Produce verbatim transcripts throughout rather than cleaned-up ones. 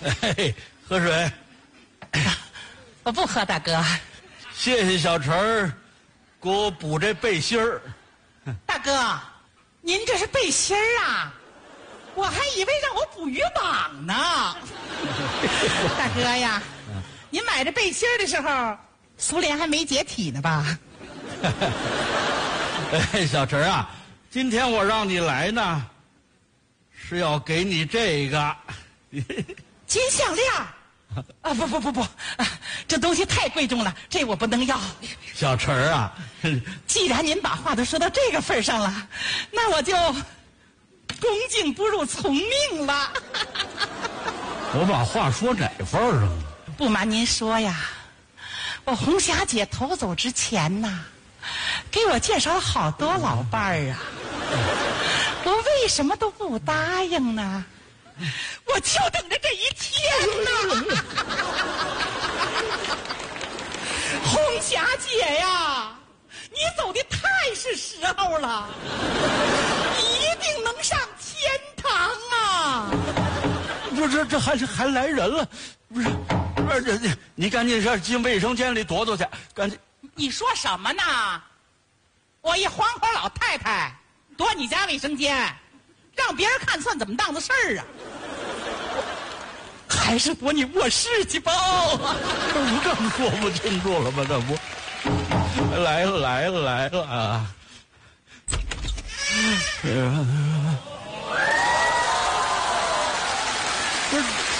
嘿，喝水。 我不喝，大哥。 谢谢小陈儿，给我补这背心儿。 大哥，您这是背心儿啊？我还以为让我补鱼网呢。大哥呀，您买这背心儿的时候，苏联还没解体呢吧？ 哎，小陈啊，今天我让你来呢，是要给你这个金项链啊！不不不不，啊，这东西太贵重了，这我不能要。 小陈啊， 既然您把话都说到这个份上了，那我就恭敬不如从命了。 我把话说哪份儿上了？ 不瞒您说呀，我红霞姐头走之前呐，给我介绍了好多老伴儿啊，我为什么都不答应呢？我就等着这一天呢。红霞姐呀，你走的太是时候了，一定能上天堂啊！ 不是，这还是还来人了，不是，不是这这，你赶紧上进卫生间里躲躲去，赶紧。 你说什么呢？我一黄花老太太躲你家卫生间，让别人看算怎么当的事儿啊？还是躲你卧室去吧。 这不更说不清楚了吗？这不，来了来了来了啊！不是，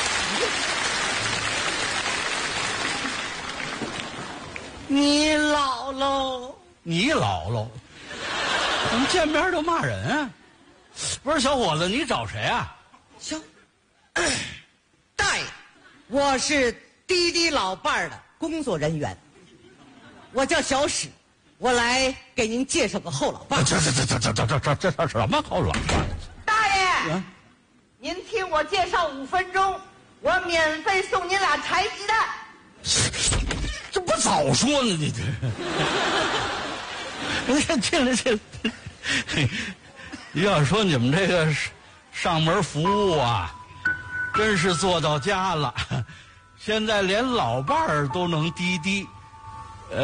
你老喽？ 你姥姥，怎么见面就骂人啊？不是小伙子，你找谁啊？ 小大爷，我是滴滴老伴儿的工作人员，我叫小史，我来给您介绍个后老伴儿。 这这这这这这这这这什么后老伴儿？ 大爷， 啊您听我介绍五分钟，我免费送您俩柴鸡蛋。 这不早说呢？你这，你看进来进来。要说你们这个上门服务啊，真是做到家了。现在连老伴儿都能滴滴，